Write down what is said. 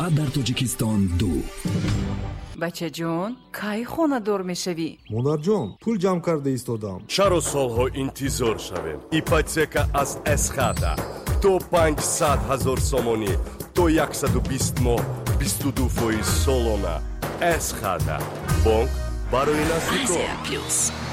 فقط در تاجیکستان 2. بچه جون کی خونه دور میشوی؟ مادر جان پول جمع کرده ایستادم. چرا سالها انتظار شویم؟ ایپотека از اسخادا تو 500,000 сомони تو 120 ماه 22% солона. اسخادا بانک برای نزدیکان.